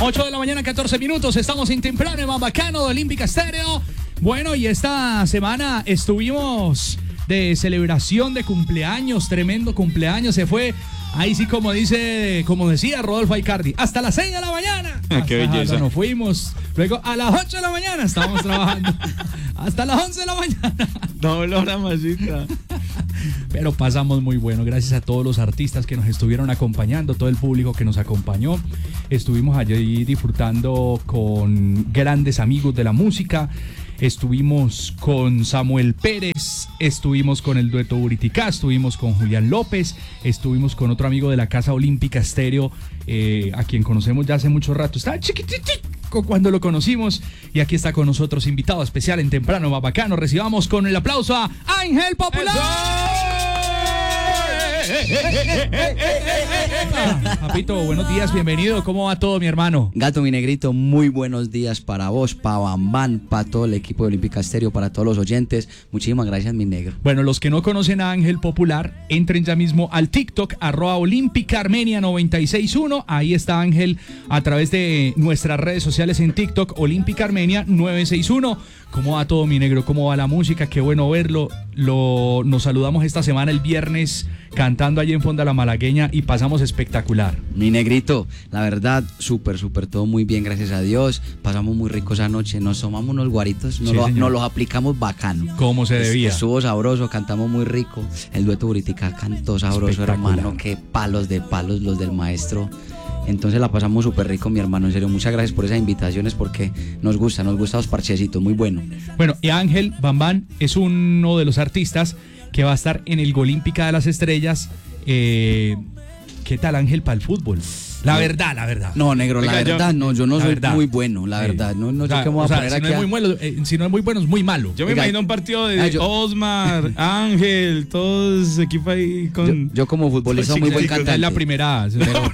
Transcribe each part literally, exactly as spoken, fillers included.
ocho de la mañana, catorce minutos. Estamos en temprano en Bambacano de Olímpica Estéreo. Bueno, y esta semana estuvimos de celebración de cumpleaños, tremendo cumpleaños. Se fue, ahí sí, como dice, como decía Rodolfo Aicardi, hasta las seis de la mañana. Ah, qué hasta, belleza. hasta nos fuimos. Luego a las ocho de la mañana estábamos trabajando. Hasta las once de la mañana. Doble hora masita. Pero pasamos muy bueno, gracias a todos los artistas que nos estuvieron acompañando, todo el público que nos acompañó. Estuvimos allí disfrutando con grandes amigos de la música. Estuvimos con Samuel Pérez, estuvimos con el dueto Buriticá, estuvimos con Julián López, estuvimos con otro amigo de la Casa Olímpica Estéreo, eh, a quien conocemos ya hace mucho rato. Estaba chiquititico cuando lo conocimos y aquí está con nosotros, invitado especial en Temprano Bambacano. Recibamos con el aplauso a Ángel Popular. Papito, buenos días, bienvenido. ¿Cómo va todo, mi hermano? Gato, mi negrito, muy buenos días para vos, para Bambán, para todo el equipo de Olímpica Estéreo, para todos los oyentes. Muchísimas gracias, mi negro. Bueno, los que no conocen a Ángel Popular, entren ya mismo al TikTok, arroba Olímpica Armenia noventa y seis punto uno. Ahí está Ángel a través de nuestras redes sociales en TikTok, Olímpica Armenia novecientos sesenta y uno. ¿Cómo va todo, mi negro? ¿Cómo va la música? Qué bueno verlo. Lo, nos saludamos esta semana el viernes cantando allí en Fonda la Malagueña y pasamos espectacular. Mi negrito, la verdad, súper, súper, todo muy bien, gracias a Dios. Pasamos muy rico esa noche, nos tomamos unos guaritos, nos, Sí, lo, señor. nos los aplicamos bacano. Como se debía. Estuvo sabroso, cantamos muy rico. El dueto Buriticá cantó sabroso, Espectacular. hermano. Qué palos de palos los del maestro. Entonces la pasamos súper rico, mi hermano. En serio, muchas gracias por esas invitaciones porque nos gusta, nos gustan los parchecitos, muy bueno. Bueno, y Ángel Bambán es uno de los artistas que va a estar en el Olímpica de las Estrellas. Eh, ¿Qué tal, Ángel, para el fútbol? La verdad, la verdad. No, negro, la Oiga, yo- verdad, no, yo no la soy verdad. muy bueno, la Sí. verdad. No, no O sé sea, qué me voy a o sea, poner si aquí. no es a- muy bueno, eh, si no es muy bueno, es muy malo. Yo me Oiga, imagino un partido de ah, yo- Osmar, Ángel, todos equipo ahí yo, con... yo como futbolista Con muy buen chiquiticos, cantante. Es la primera. Pero,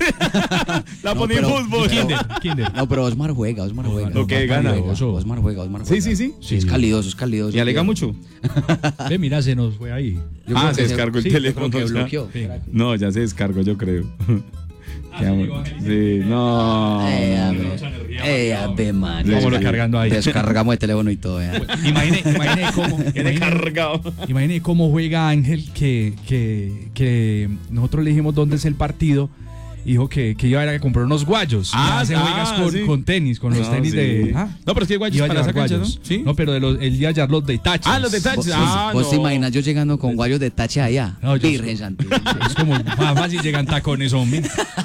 La No, ponía en pero- fútbol. pero- kinder, kinder. No, pero Osmar juega, Osmar juega. Ok, Osmar gana. juega, Oso. Osmar juega, Osmar Sí, juega. sí, sí. Sí, es calidoso, es calidoso. ¿Y alega mucho? Ve, mira, se nos fue ahí. Yo Ah, creo se que descargó el sí, yo teléfono. creo que o sea. bloqueó. Sí. No, ya se descargó, yo creo. Ah, Qué sí, amor. llegó Ángel. Sí, no. Eh, a mucha ver. energía, Eh, a Mario. ver, man. Vámonos cargando ahí. Descargamos el teléfono y todo, ya. Imagine, imagine cómo, Viene imagine, cargado. imagine cómo juega Ángel, que, que, que nosotros le dijimos dónde es el partido. Dijo que, que iba a ir a comprar unos guayos. Ah, Ya se ah, juegas con, sí. con tenis, con los No, tenis sí. de. ¿ah? No, pero es que hay guayos Iba a para esa llevar cancha, ¿no? guayos. Sí. No, pero de los, él iba a llevar los de tachas. Ah, los de tachas. Vos, Ah, vos te no. imaginas yo llegando con guayos de tache allá. No, yo Virgen soy- Santísima. Es como más fácil llegan tacones, hombre.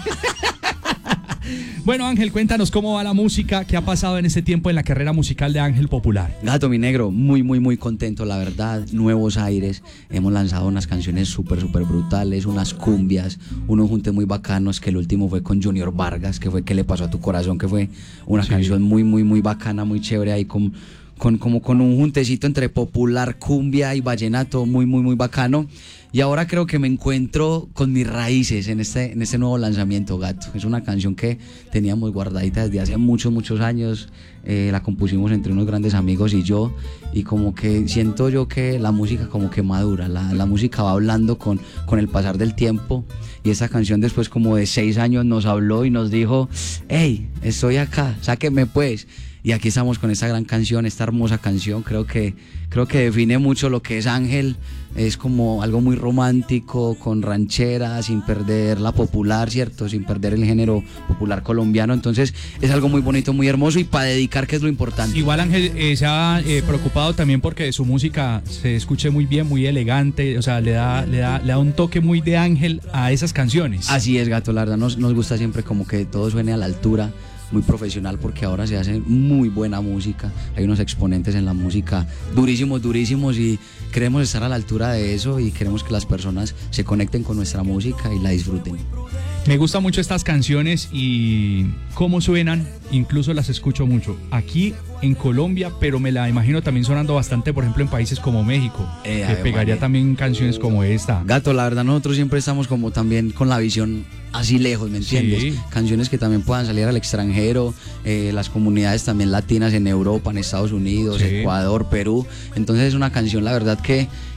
Bueno, Ángel, cuéntanos cómo va la música, qué ha pasado en este tiempo en la carrera musical de Ángel Popular. Gato, mi negro, muy, muy, muy contento, la verdad. Nuevos aires. Hemos lanzado unas canciones súper, súper brutales, unas cumbias, unos juntes muy bacanos, que el último fue con Junior Vargas, que fue ¿Qué le pasó a tu corazón? Que fue una Sí. canción muy, muy, muy bacana, muy chévere ahí con, con, como con un juntecito entre popular, cumbia y vallenato, muy, muy, muy bacano. Y ahora creo que me encuentro con mis raíces en este, en este nuevo lanzamiento, Gato. Es una canción que teníamos guardadita desde hace muchos, muchos años. Eh, la compusimos entre unos grandes amigos y yo. Y como que siento yo que la música como que madura. La, la música va hablando con, con el pasar del tiempo. Y esta canción después como de seis años nos habló y nos dijo, hey, estoy acá, sáqueme pues. Y aquí estamos con esta gran canción, esta hermosa canción. Creo que, creo que define mucho lo que es Ángel. Es como algo muy romántico, con ranchera, sin perder la popular, ¿cierto? Sin perder el género popular colombiano. Entonces es algo muy bonito, muy hermoso y para dedicar, que es lo importante. Igual Ángel eh, se ha eh, preocupado también porque su música se escuche muy bien, muy elegante, o sea, le da, le da, le da un toque muy de Ángel a esas canciones. Así es, Gato, la verdad nos, nos gusta siempre como que todo suene a la altura, muy profesional, porque ahora se hace muy buena música. Hay unos exponentes en la música durísimos, durísimos, y queremos estar a la altura de eso y queremos que las personas se conecten con nuestra música y la disfruten. Me gustan mucho estas canciones y cómo suenan, incluso las escucho mucho aquí en Colombia, pero me la imagino también sonando bastante, por ejemplo, en países como México, Eh, que Ave pegaría María. también canciones como esta. Gato, la verdad nosotros siempre estamos como también con la visión así lejos, ¿me entiendes? Sí. Canciones que también puedan salir al extranjero, eh, las comunidades también latinas en Europa, en Estados Unidos, Sí. Ecuador, Perú. Entonces es una canción, la verdad, que,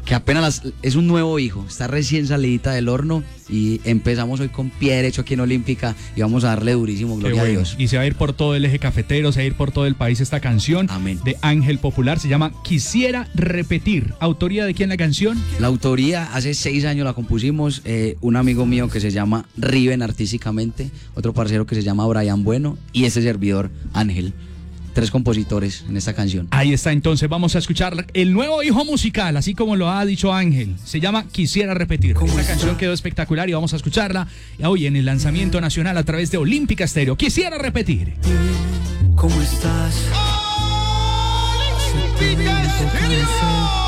que apenas las, es un nuevo hijo, está recién salidita del horno y empezamos hoy con pie derecho aquí en Olímpica y vamos a darle durísimo, gloria bueno. a Dios. Y se va a ir por todo el eje cafetero, se va a ir por todo el país esta canción. Amén. De Ángel Popular, se llama Quisiera Repetir. ¿Autoría de quién la canción? La autoría, hace seis años la compusimos, eh, un amigo mío que se llama Riven artísticamente, otro parcero que se llama Brian Bueno y este servidor, Ángel. Tres compositores en esta canción. Ahí está, entonces vamos a escuchar el nuevo hijo musical, así como lo ha dicho Ángel. Se llama Quisiera Repetir. Esta canción quedó espectacular y vamos a escucharla hoy en el lanzamiento nacional a través de Olímpica Estéreo. Quisiera Repetir. ¿Cómo estás? Olímpica Estéreo.